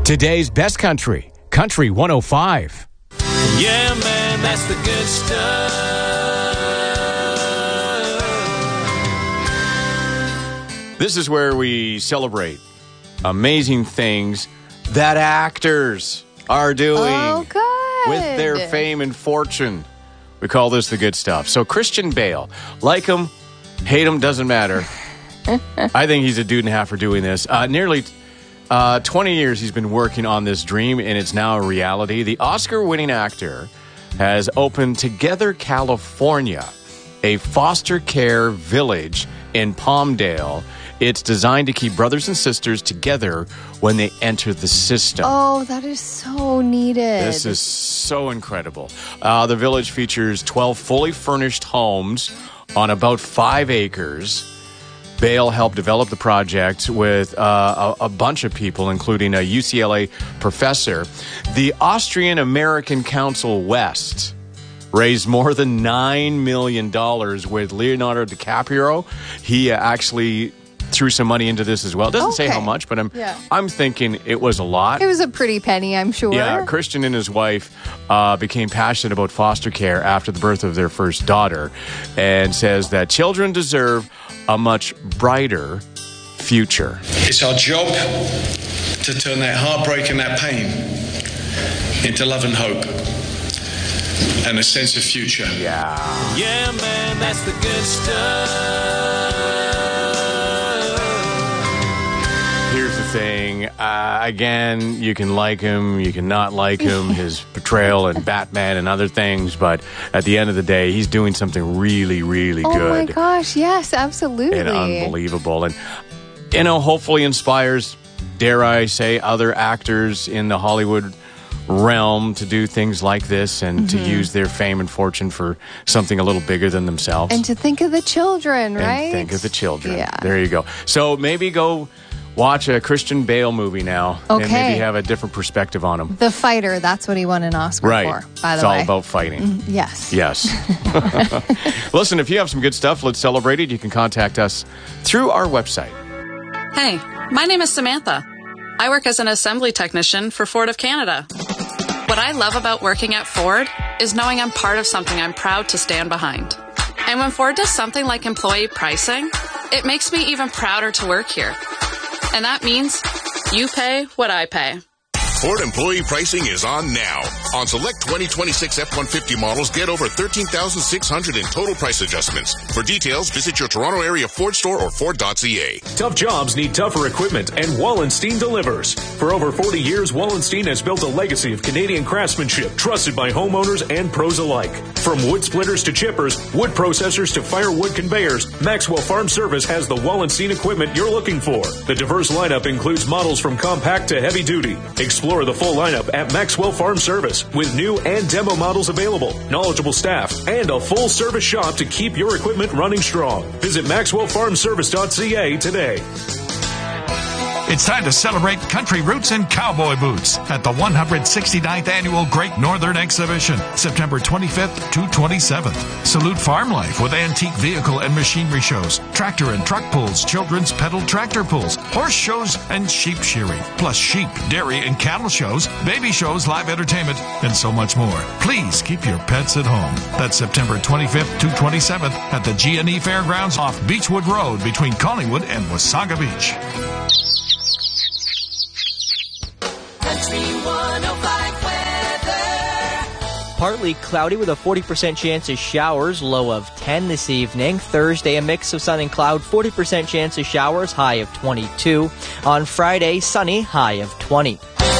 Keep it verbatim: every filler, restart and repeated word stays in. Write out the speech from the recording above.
Today's best country, Country one oh five. Yeah, man, that's the good stuff. This is where we celebrate amazing things that actors are doing Oh, good. with their fame and fortune. We call this the good stuff. So Christian Bale, like him, hate him, doesn't matter. I think he's a dude and a half for doing this. Uh, nearly uh, twenty years he's been working on this dream, and it's now a reality. The Oscar-winning actor has opened Together California, a foster care village in Palmdale. It's designed to keep brothers and sisters together when they enter the system. Oh, that is so needed. This is so incredible. Uh, the village features twelve fully furnished homes on about five acres. Bale helped develop the project with uh, a, a bunch of people, including a U C L A professor. The Austrian American Council West raised more than nine million dollars with Leonardo DiCaprio. He uh, actually threw some money into this as well. It doesn't Okay. say how much, but I'm Yeah. I'm thinking it was a lot. It was a pretty penny, I'm sure. Yeah, Christian and his wife uh, became passionate about foster care after the birth of their first daughter, and says that children deserve a much brighter future. It's our job to turn that heartbreak and that pain into love and hope and a sense of future. Yeah. Yeah, man, that's the good stuff. Here's the thing. Uh, again, you can like him, you can not like him, his portrayal in Batman and other things, but at the end of the day, he's doing something really, really Oh good. my gosh, yes, absolutely. And unbelievable. And, you know, hopefully inspires, dare I say, other actors in the Hollywood realm to do things like this and to use their fame and fortune for something a little bigger than themselves. And to think of the children, right? And think of the children. Yeah. There you go. So maybe go watch a Christian Bale movie now and Okay. maybe have a different perspective on him. The Fighter, that's what he won an Oscar Right. for, by the it's way. all about fighting. Yes. Yes. Listen, if you have some good stuff, let's celebrate it. You can contact us through our website. Hey, my name is Samantha. I work as an assembly technician for Ford of Canada. What I love about working at Ford is knowing I'm part of something I'm proud to stand behind. And when Ford does something like employee pricing, it makes me even prouder to work here. And that means you pay what I pay. Ford employee pricing is on now. On select twenty twenty-six F one fifty models, get over thirteen thousand six hundred in total price adjustments. For details, visit your Toronto area Ford store or Ford dot C A. Tough jobs need tougher equipment, and Wallenstein delivers. For over forty years, Wallenstein has built a legacy of Canadian craftsmanship trusted by homeowners and pros alike. From wood splitters to chippers, wood processors to firewood conveyors, Maxwell Farm Service has the Wallenstein equipment you're looking for. The diverse lineup includes models from compact to heavy duty. Explore the full lineup at Maxwell Farm Service with new and demo models available, knowledgeable staff, and a full service shop to keep your equipment running strong. Visit Maxwell Farm Service dot C A today. It's time to celebrate country roots and cowboy boots at the one hundred sixty-ninth Annual Great Northern Exhibition, September twenty-fifth to twenty-seventh. Salute farm life with antique vehicle and machinery shows, tractor and truck pulls, children's pedal tractor pulls, horse shows, and sheep shearing, plus sheep, dairy, and cattle shows, baby shows, live entertainment, and so much more. Please keep your pets at home. That's September twenty-fifth to twenty-seventh at the G and E Fairgrounds off Beechwood Road between Collingwood and Wasaga Beach. Partly cloudy with a forty percent chance of showers, low of ten this evening. Thursday, a mix of sun and cloud, forty percent chance of showers, high of twenty-two. On Friday, sunny, high of twenty.